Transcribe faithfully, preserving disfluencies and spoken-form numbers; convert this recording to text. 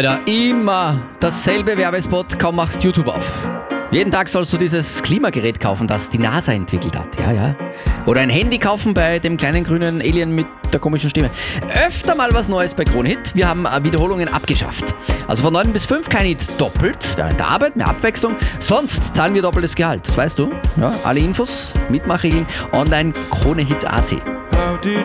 Alter, immer dasselbe Werbespot, kaum machst YouTube auf. Jeden Tag sollst du dieses Klimagerät kaufen, das die NASA entwickelt hat. Ja, ja. Oder ein Handy kaufen bei dem kleinen grünen Alien mit der komischen Stimme. Öfter mal was Neues bei Kronehit. Wir haben Wiederholungen abgeschafft. Also von neun bis fünf kein Hit doppelt. Während der Arbeit, mehr Abwechslung. Sonst zahlen wir doppeltes Gehalt. Das weißt du. Ja, alle Infos, Mitmachregeln, online Kronehit punkt at.